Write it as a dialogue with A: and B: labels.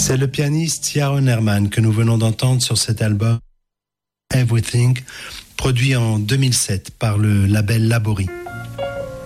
A: C'est le pianiste Yaron Herman que nous venons d'entendre sur cet album Everything, produit en 2007 par le label Labori.